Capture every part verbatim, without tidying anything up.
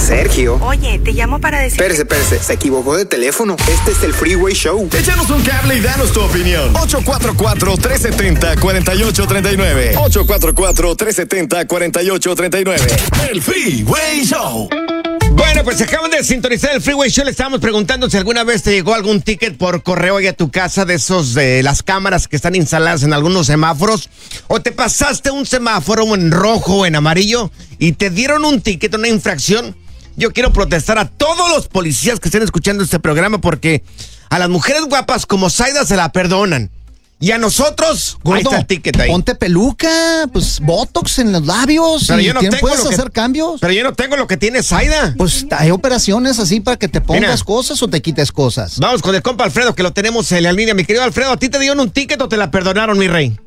Sergio. Oye, te llamo para decir... Espérese, espérese, se equivocó de teléfono. Este es el Freeway Show. Échanos un cable y danos tu opinión. ocho cuatro cuatro, tres siete cero, cuatro ocho tres nueve. ocho cuatro cuatro, tres siete cero, cuatro ocho tres nueve. El Freeway Show. Bueno, pues acaban de sintonizar el Freeway Show. Le estábamos preguntando si alguna vez te llegó algún ticket por correo ahí a tu casa, de esos de las cámaras que están instaladas en algunos semáforos, o te pasaste un semáforo en rojo o en amarillo y te dieron un ticket, una infracción. Yo quiero protestar a todos los policías que estén escuchando este programa, porque a las mujeres guapas como Zaida se la perdonan. Y a nosotros, Gordo, ahí está el ticket ahí. Ponte peluca, pues botox en los labios. Pero y yo no ¿tienes- tengo ¿Puedes lo que- hacer cambios? Pero yo no tengo lo que tiene Zaida. Pues hay operaciones así para que te pongas Mira. cosas o te quites cosas. Vamos con el compa Alfredo, que lo tenemos en la línea. Mi querido Alfredo, ¿a ti te dieron un ticket o te la perdonaron, mi rey?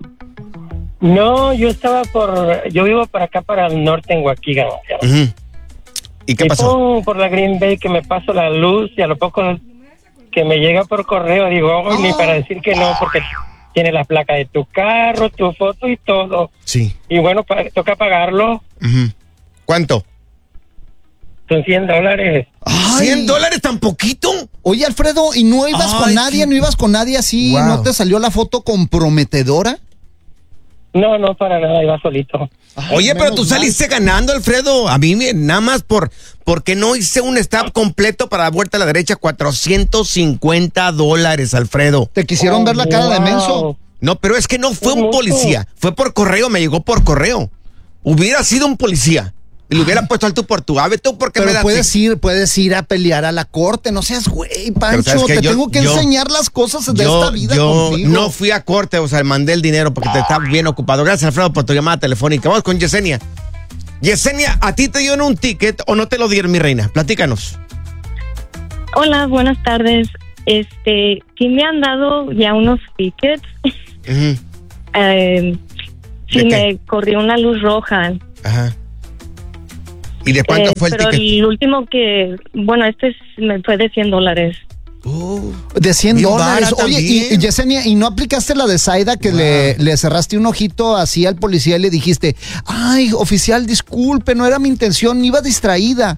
No, yo estaba por... Yo vivo por acá, para el norte, en Waukegan. Uh-huh. ¿Y qué y pasó? pum, por la Green Bay, que me paso la luz, y a lo poco que me llega por correo, digo, oh, ni para decir que no, porque tiene la placa de tu carro, tu foto y todo. Sí. Y bueno, pa- toca pagarlo. Uh-huh. ¿Cuánto? Son cien dólares. Ay. ¿cien dólares tan poquito? Oye, Alfredo, ¿y no ibas Ay, con nadie? qué- ¿No ibas con nadie así? Wow. ¿No te salió la foto comprometedora? No, no, para nada, iba solito. Oye, Ay, pero menos tú mal. saliste ganando, Alfredo. A mí me- nada más por porque no hice un stop completo para la vuelta a la derecha, cuatrocientos cincuenta dólares, Alfredo. ¿Te quisieron Oh, ver la cara de wow. menso? No, pero es que no fue Es un mucho. policía, fue por correo, me llegó por correo. Hubiera sido un policía y le hubiera puesto al tú por tú. A ver, tú, ¿por qué me Pero das? puedes ir, puedes ir a pelear a la corte. No seas güey, Pancho. ¿sabes qué? Te Yo- tengo que yo- enseñar las cosas de yo, esta vida yo contigo. no fui a corte, o sea, mandé el dinero porque te estaba bien ocupado. Gracias, Alfredo, por tu llamada telefónica. Vamos con Yesenia. Yesenia, ¿a ti te dieron un ticket o no te lo dieron, mi reina? Platícanos. Hola, buenas tardes. Este, sí me han dado ya unos tickets. Ujú. Eh, sí ¿De qué? me corrió una luz roja. Ajá. ¿Y de cuánto Eh, fue el pero ticket? el último que, bueno, este es- me fue de cien dólares. Oh, De cien Bien dólares. vara Oye, y, también. y Yesenia, ¿y no aplicaste la de Zaida que Wow. le, le cerraste un ojito así al policía y le dijiste, ay, oficial, disculpe, no era mi intención, iba distraída?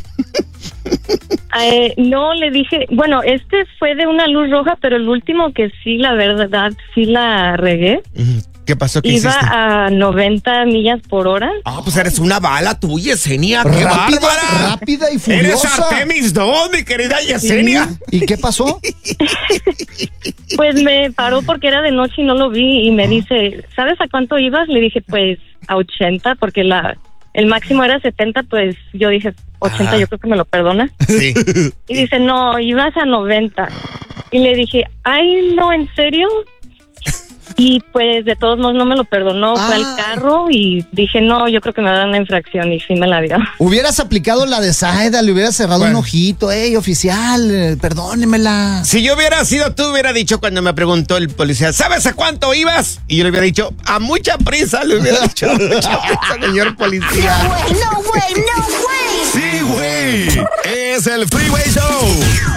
Eh, no, le dije, bueno, este fue de una luz roja, pero el último que sí, la verdad, sí la regué. ujú. ¿Qué pasó? ¿Qué Iba hiciste? a noventa millas por hora. Ah, pues eres una bala tú, Yesenia. ¡Qué Rápida, bárbara! rápida y Eres furiosa. Artemis dos, mi querida Yesenia. ¿Y qué pasó? Pues me paró porque era de noche y no lo vi y me dice, ¿sabes a cuánto ibas? Le dije, pues a ochenta, porque la el máximo era setenta, pues yo dije, ochenta, Ajá. yo creo que me lo perdona. Sí. Y dice, no, ibas a noventa. Y le dije, ay, no, ¿en serio? Y pues de todos modos no me lo perdonó, fue Ay. al carro y dije, no, yo creo que me va a dar una infracción y sí me la dio. Hubieras aplicado la de Zaida, le hubieras cerrado Bueno. un ojito. Ey, oficial, eh, perdónemela. Si yo hubiera sido tú, hubiera dicho cuando me preguntó el policía, ¿sabes a cuánto ibas? Y yo le hubiera dicho, a mucha prisa, le hubiera dicho, a mucha prisa, señor policía. No, güey, no, güey. Sí, güey. Es el Freeway Show.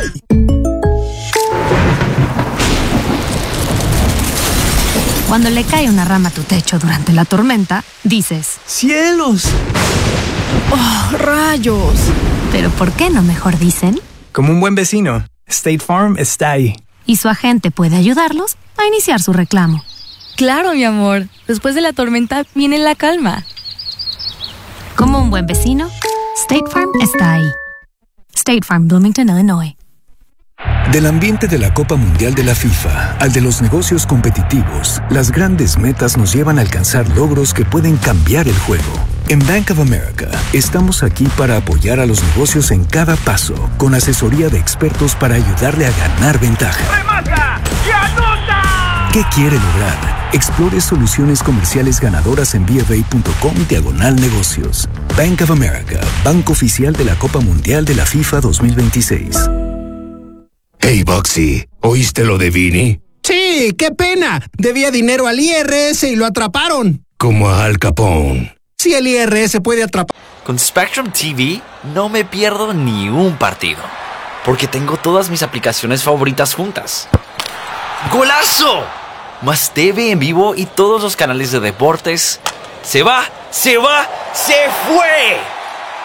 Cuando le cae una rama a tu techo durante la tormenta, dices, ¡Cielos! ¡Oh, rayos! ¿pero por qué no mejor dicen? Como un buen vecino, State Farm está ahí. Y su agente puede ayudarlos a iniciar su reclamo. Claro, mi amor. Después de la tormenta viene la calma. Como un buen vecino, State Farm está ahí. State Farm, Bloomington, Illinois. Del ambiente de la Copa Mundial de la FIFA al de los negocios competitivos, las grandes metas nos llevan a alcanzar logros que pueden cambiar el juego. En Bank of America, estamos aquí para apoyar a los negocios en cada paso, con asesoría de expertos para ayudarle a ganar ventaja. ¡Remata! ¡Y anota! ¿Qué quiere lograr? Explore soluciones comerciales ganadoras en bfa.com diagonal negocios. Bank of America, banco oficial de la Copa Mundial de la FIFA dos mil veintiséis. Hey, Boxy, ¿oíste lo de Vinny? Sí, qué pena. Debía dinero al I R S y lo atraparon. Como a Al Capone. Si el I R S puede atrapar... Con Spectrum T V no me pierdo ni un partido, porque tengo todas mis aplicaciones favoritas juntas. ¡Golazo! Más T V en vivo y todos los canales de deportes. ¡Se va! ¡Se va! ¡Se fue!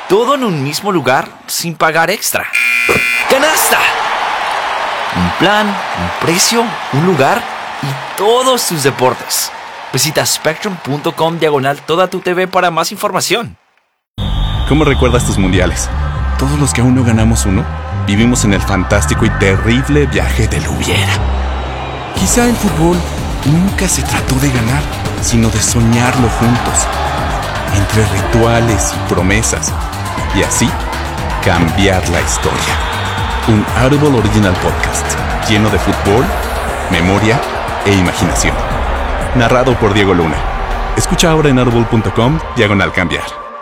Todo en un mismo lugar sin pagar extra. ¡Canasta! Un plan, un precio, un lugar y todos tus deportes. Visita spectrum.com diagonal toda tu T V para más información. ¿Cómo recuerdas tus mundiales? Todos los que aún no ganamos uno, vivimos en el fantástico y terrible viaje del hubiera. Quizá el fútbol nunca se trató de ganar, sino de soñarlo juntos, entre rituales y promesas, y así cambiar la historia. Un Audible Original Podcast, lleno de fútbol, memoria e imaginación. Narrado por Diego Luna. Escucha ahora en audible.com diagonal cambiar.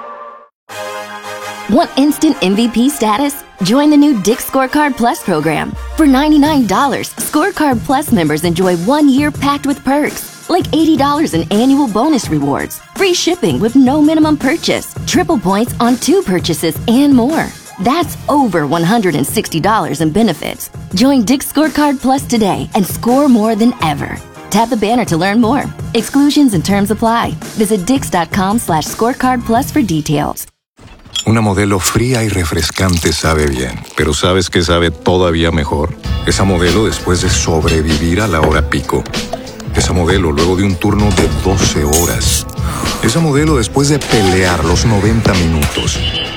Want instant M V P status? Join the new Dick's Scorecard Plus program. For ninety-nine dollars, Scorecard Plus members enjoy one year packed with perks, like eighty dollars in annual bonus rewards, free shipping with no minimum purchase, triple points on two purchases, and more. That's over one hundred sixty dollars in benefits. Join Dick's Scorecard Plus today and score more than ever. Tap the banner to learn more. Exclusions and terms apply. Visit dix.com slash scorecard plus for details. Una Modelo fría y refrescante sabe bien, pero ¿sabes qué sabe todavía mejor? Esa Modelo después de sobrevivir a la hora pico. Esa Modelo luego de un turno de doce horas. Esa Modelo después de pelear los noventa minutos.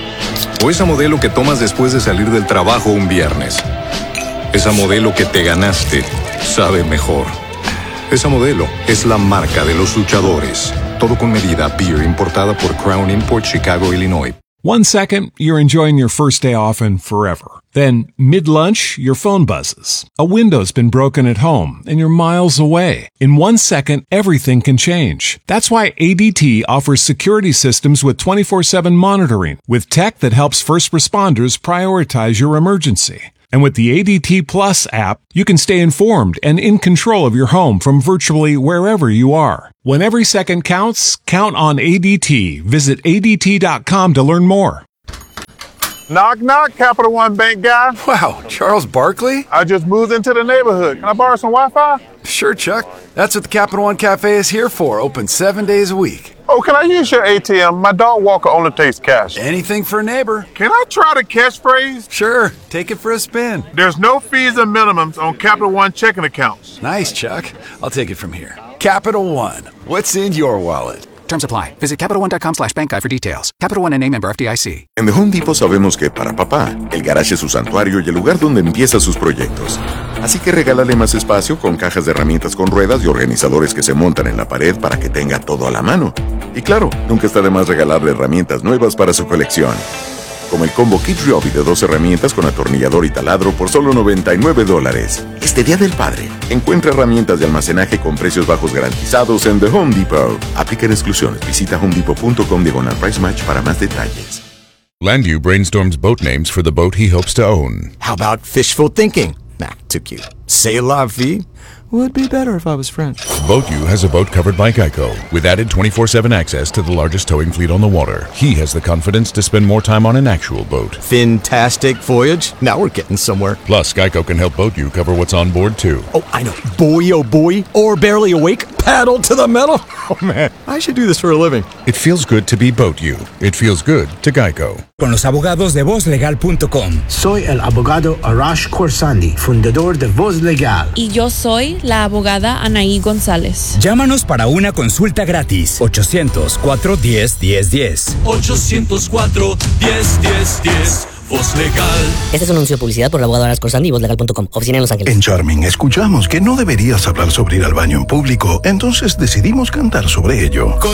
O esa Modelo que tomas después de salir del trabajo un viernes. Esa Modelo que te ganaste sabe mejor. Esa Modelo es la marca de los luchadores. Todo con medida. Beer importada por Crown Import, Chicago, Illinois. One second, you're enjoying your first day off and forever. Then, mid-lunch, your phone buzzes. A window's been broken at home, and you're miles away. In one second, everything can change. That's why A D T offers security systems with twenty-four seven monitoring, with tech that helps first responders prioritize your emergency. And with the A D T Plus app, you can stay informed and in control of your home from virtually wherever you are. When every second counts, count on A D T. Visit A D T dot com to learn more. Knock, knock, Capital One Bank guy. Wow, Charles Barkley? I just moved into the neighborhood. Can I borrow some Wi-Fi? Sure, Chuck. That's what the Capital One Cafe is here for, open seven days a week. Oh, can I use your A T M? My dog walker only takes cash. Anything for a neighbor. Can I try the catchphrase? Sure, take it for a spin. There's no fees or minimums on Capital One checking accounts. Nice, Chuck. I'll take it from here. Capital One, what's in your wallet? Terms apply. Visit Capital One dot com slash bank guide for details. Capital One N A member F D I C. En The Home Depot sabemos que para papá, el garage es su santuario y el lugar donde empieza sus proyectos. Así que regálale más espacio con cajas de herramientas con ruedas y organizadores que se montan en la pared para que tenga todo a la mano. Y claro, nunca está de más regalarle herramientas nuevas para su colección. Como el combo Kid Ryobi de dos herramientas con atornillador y taladro por solo noventa y nueve dólares. Este Día del Padre, encuentra herramientas de almacenaje con precios bajos garantizados en The Home Depot. Aplican exclusiones. Visita homedepot.com diagonal price match para más detalles. Landu brainstorms boat names for the boat he hopes to own. How about fishful thinking? Nah, too cute. C'est la vie? Would be better if I was French. BoatU has a boat covered by Geico, with added twenty-four seven access to the largest towing fleet on the water. He has the confidence to spend more time on an actual boat. Fantastic voyage. Now we're getting somewhere. Plus, Geico can help BoatU cover what's on board, too. Oh, I know. Boy, oh boy. Or barely awake. Paddle to the metal. Oh, man. I should do this for a living. It feels good to be BoatU. It feels good to Geico. Con los abogados de voz legal punto com. Soy el abogado Arash Khorsandi, fundador de Voz Legal. Y yo soy la abogada Anaí González. Llámanos para una consulta gratis. ochocientos cuatro diez diez diez. ochocientos cuatro diez diez diez. Voz Legal. Este es un anuncio de publicidad por el abogado Arash Khorsandi y voz legal punto com. Oficina en Los Ángeles. En Charming escuchamos que no deberías hablar sobre ir al baño en público, entonces decidimos cantar sobre ello.